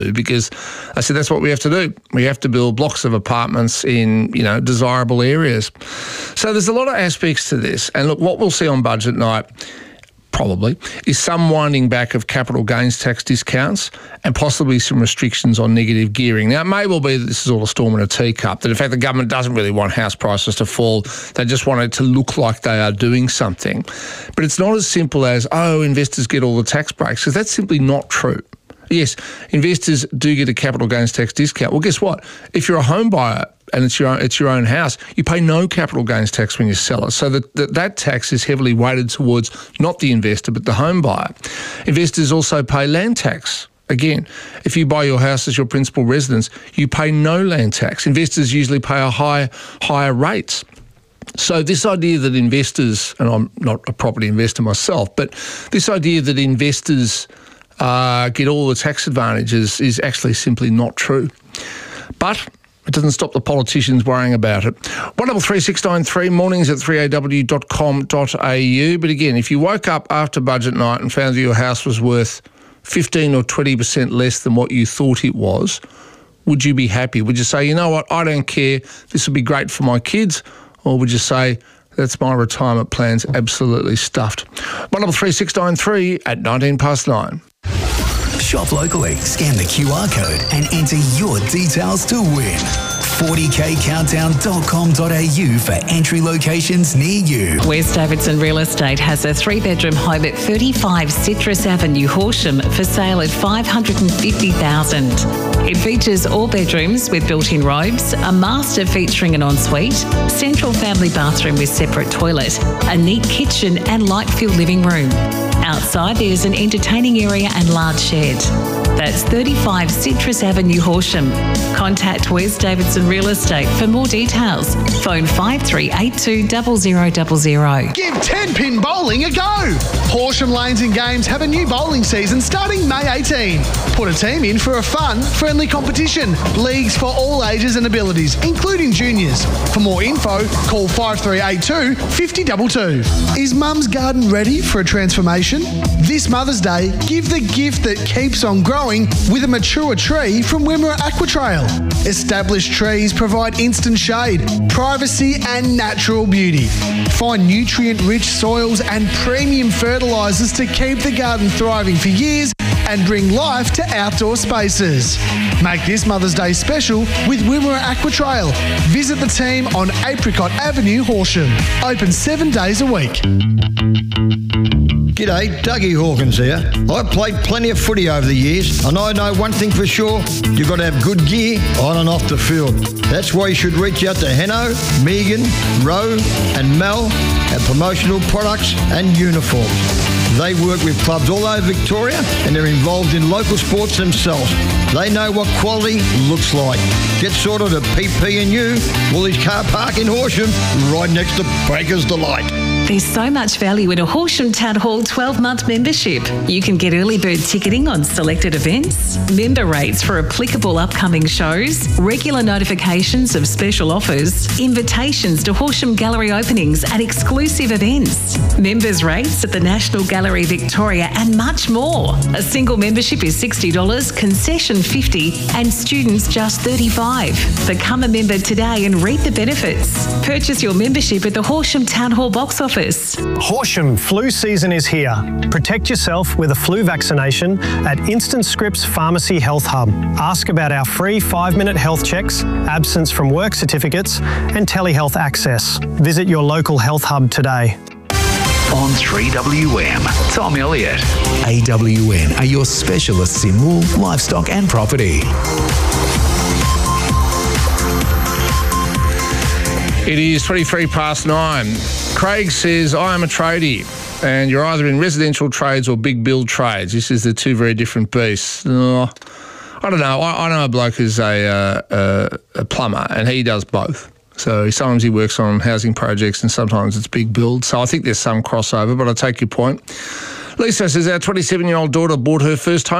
because I said that's what we have to do. We have to build blocks of apartments in, desirable areas. So there's a lot of aspects to this. And look, what we'll see on budget night probably is some winding back of capital gains tax discounts and possibly some restrictions on negative gearing. Now, it may well be that this is all a storm in a teacup, that in fact the government doesn't really want house prices to fall. They just want it to look like they are doing something. But it's not as simple as, investors get all the tax breaks, because that's simply not true. Yes, investors do get a capital gains tax discount. Well, guess what? If you're a home buyer and it's your own house, you pay no capital gains tax when you sell it. So that tax is heavily weighted towards not the investor but the home buyer. Investors also pay land tax. Again, if you buy your house as your principal residence, you pay no land tax. Investors usually pay higher rates. So this idea that investors, and I'm not a property investor myself, but this idea that investors get all the tax advantages is actually simply not true. But it doesn't stop the politicians worrying about it. 133693, mornings at 3aw.com.au. But again, if you woke up after budget night and found that your house was worth 15 or 20% less than what you thought it was, would you be happy? Would you say, you know what, I don't care, this would be great for my kids? Or would you say, that's my retirement plan's absolutely stuffed? 133693 at 9:19. Shop locally, scan the QR code and enter your details to win. 40kcountdown.com.au for entry locations near you. Wes Davidson Real Estate has a 3-bedroom home at 35 Citrus Avenue, Horsham, for sale at $550,000. It features all bedrooms with built-in robes, a master featuring an ensuite, central family bathroom with separate toilet, a neat kitchen and light-filled living room. Outside, there's an entertaining area and large shed. That's 35 Citrus Avenue, Horsham. Contact Wes Davidson Real Estate for more details. Phone 5382 0000. Give 10-pin bowling a go. Horsham Lanes and Games have a new bowling season starting May 18. Put a team in for a fun, friendly competition. Leagues for all ages and abilities, including juniors. For more info, call 5382 5022. Is Mum's garden ready for a transformation? This Mother's Day, give the gift that keeps on growing with a mature tree from Wimmera Aquatrail. Established trees provide instant shade, privacy and natural beauty. Find nutrient-rich soils and premium fertilisers to keep the garden thriving for years and bring life to outdoor spaces. Make this Mother's Day special with Wimmera Aquatrail. Visit the team on Apricot Avenue, Horsham. Open 7 days a week. G'day, Dougie Hawkins here. I've played plenty of footy over the years, and I know one thing for sure, you've got to have good gear on and off the field. That's why you should reach out to Heno, Megan, Rowe and Mel at Promotional Products and Uniforms. They work with clubs all over Victoria and they're involved in local sports themselves. They know what quality looks like. Get sorted at PP&U, Woolies Car Park in Horsham, right next to Breakers Delight. There's so much value in a Horsham Town Hall 12-month membership. You can get early bird ticketing on selected events, member rates for applicable upcoming shows, regular notifications of special offers, invitations to Horsham Gallery openings and exclusive events, members rates at the National Gallery Victoria and much more. A single membership is $60, concession $50 and students just $35. Become a member today and reap the benefits. Purchase your membership at the Horsham Town Hall box office. Horsham, flu season is here. Protect yourself with a flu vaccination at Instant Scripts Pharmacy Health Hub. Ask about our free 5-minute health checks, absence from work certificates and telehealth access. Visit your local health hub today. On 3WM, Tom Elliott. AWN are your specialists in wool, livestock and property. It is 9:23. Craig says, I am a tradie, and you're either in residential trades or big build trades. This is the two very different beasts. I don't know. I know a bloke who's a plumber, and he does both. So sometimes he works on housing projects and sometimes it's big build. So I think there's some crossover, but I take your point. Lisa says, our 27-year-old daughter bought her first home